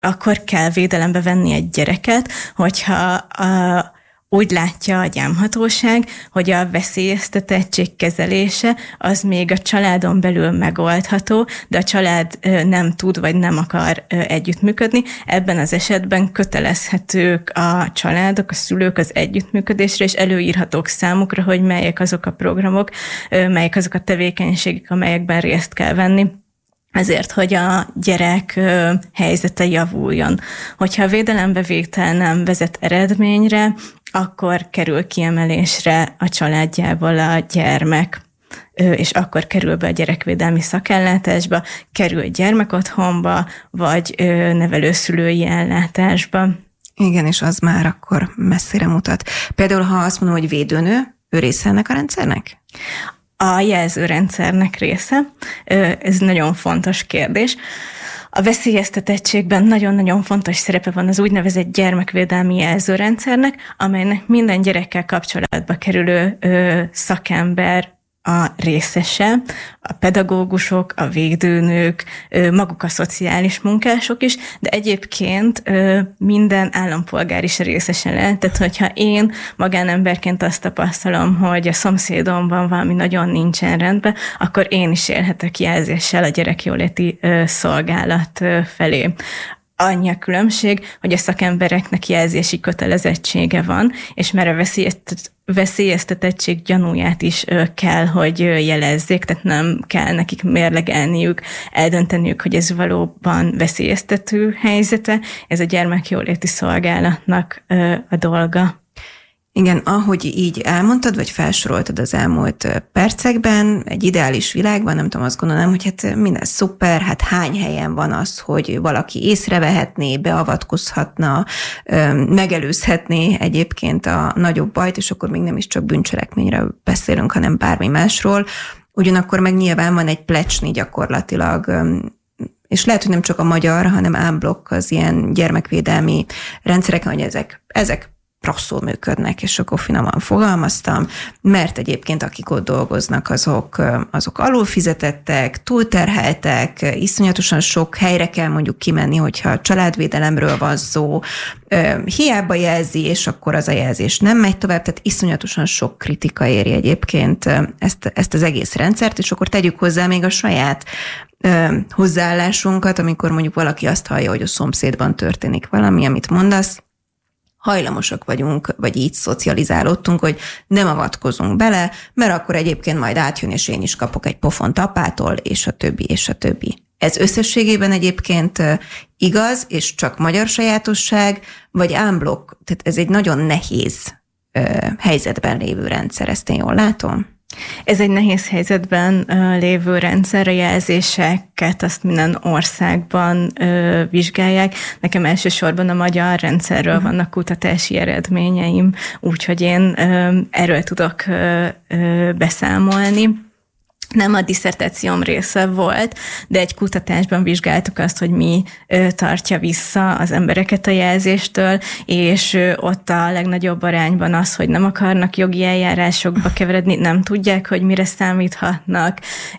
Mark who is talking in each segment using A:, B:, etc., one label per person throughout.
A: akkor kell védelembe venni egy gyereket, hogyha úgy látja a gyámhatóság, hogy a veszélyeztetettség kezelése az még a családon belül megoldható, de a család nem tud vagy nem akar együttműködni. Ebben az esetben kötelezhetők a családok, a szülők az együttműködésre, és előírhatók számukra, hogy melyek azok a programok, melyek azok a tevékenységek, amelyekben részt kell venni, ezért, hogy a gyerek helyzete javuljon. Hogyha a védelembevétel nem vezet eredményre, akkor kerül kiemelésre a családjából a gyermek, és akkor kerül be a gyerekvédelmi szakellátásba, kerül gyermekotthonba, vagy nevelőszülői ellátásba.
B: Igen, és az már akkor messzire mutat. Például, ha azt mondom, hogy védőnő, ő része ennek a rendszernek?
A: A jelzőrendszernek része. Ez nagyon fontos kérdés. A veszélyeztetettségben nagyon-nagyon fontos szerepe van az úgynevezett gyermekvédelmi jelzőrendszernek, amelynek minden gyerekkel kapcsolatba kerülő szakember a részese, a pedagógusok, a védőnők, maguk a szociális munkások is, de egyébként minden állampolgár is részese lehet. Tehát, hogyha én magánemberként azt tapasztalom, hogy a szomszédomban valami nagyon nincsen rendben, akkor én is élhetek jelzéssel a gyerekjóléti szolgálat felé. Annyi a különbség, hogy a szakembereknek jelzési kötelezettsége van, és már a veszélyeztetettség gyanúját is kell, hogy jelezzék, tehát nem kell nekik mérlegelniük, eldönteniük, hogy ez valóban veszélyeztető helyzete, ez a gyermekjóléti szolgálatnak a dolga.
B: Igen, ahogy így elmondtad, vagy felsoroltad az elmúlt percekben, egy ideális világban, nem tudom, azt gondolom, hogy hát minden szuper, hát hány helyen van az, hogy valaki észrevehetné, beavatkozhatna, megelőzhetné egyébként a nagyobb bajt, és akkor még nem is csak bűncselekményről beszélünk, hanem bármi másról. Ugyanakkor meg nyilván van egy plecsni gyakorlatilag, és lehet, hogy nem csak a magyar, hanem ámblokk az ilyen gyermekvédelmi rendszereken, hogy ezek rosszul működnek, és akkor finoman fogalmaztam, mert egyébként akik ott dolgoznak, azok alulfizetettek, túlterheltek, iszonyatosan sok helyre kell mondjuk kimenni, hogyha családvédelemről van szó, hiába jelzi, és akkor az a jelzés nem megy tovább, tehát iszonyatosan sok kritika éri egyébként ezt az egész rendszert, és akkor tegyük hozzá még a saját hozzáállásunkat, amikor mondjuk valaki azt hallja, hogy a szomszédban történik valami, amit mondasz, hajlamosak vagyunk, vagy így szocializálódtunk, hogy nem avatkozunk bele, mert akkor egyébként majd átjön, és én is kapok egy pofont apától, és a többi, és a többi. Ez összességében egyébként igaz, és csak magyar sajátosság, vagy ámblokk, tehát ez egy nagyon nehéz helyzetben lévő rendszer, ezt én jól látom?
A: Ez egy nehéz helyzetben lévő rendszer, a jelzéseket azt minden országban vizsgálják. Nekem elsősorban a magyar rendszerről vannak kutatási eredményeim, úgyhogy én erről tudok beszámolni. Nem a disszertációm része volt, de egy kutatásban vizsgáltuk azt, hogy mi tartja vissza az embereket a jelzéstől, és ott a legnagyobb arányban az, hogy nem akarnak jogi eljárásokba keveredni, nem tudják, hogy mire számíthatnak,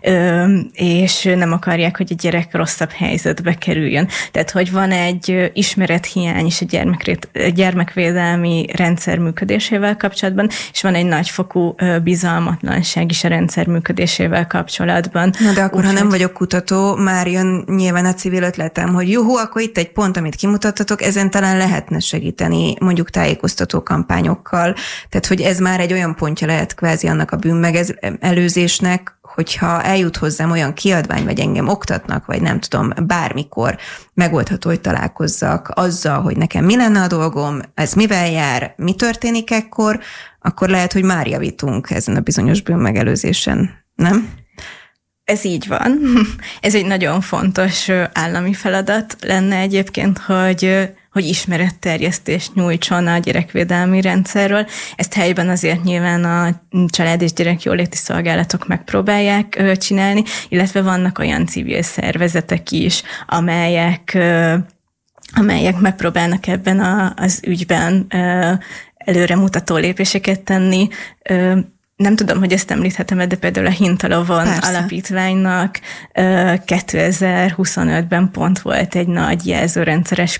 A: és nem akarják, hogy a gyerek rosszabb helyzetbe kerüljön. Tehát, hogy van egy ismerethiány is a gyermekvédelmi rendszer működésével kapcsolatban, és van egy nagyfokú bizalmatlanság is a rendszer működésével kapcsolatban.
B: Na de akkor, ha nem vagyok kutató, már jön nyilván a civil ötletem, hogy jó, akkor itt egy pont, amit kimutattatok, ezen talán lehetne segíteni mondjuk tájékoztató kampányokkal. Tehát, hogy ez már egy olyan pontja lehet kvázi annak a bűnmegelőzésnek, hogyha eljut hozzám olyan kiadvány, vagy engem oktatnak, vagy nem tudom, bármikor megoldható, hogy találkozzak azzal, hogy nekem mi lenne a dolgom, ez mivel jár, mi történik ekkor, akkor lehet, hogy már javítunk ezen a bizonyos bűnmegelőzésen. Nem?
A: Ez így van. Ez egy nagyon fontos állami feladat lenne egyébként, hogy ismeretterjesztést nyújtson a gyerekvédelmi rendszerről. Ezt helyben azért nyilván a család- és gyerekjóléti szolgálatok megpróbálják csinálni, illetve vannak olyan civil szervezetek is, amelyek megpróbálnak ebben az ügyben előremutató lépéseket tenni. Nem tudom, hogy ezt említhetem, de például a Hintalovon alapítványnak 2025-ben pont volt egy nagy jelzőrendszeres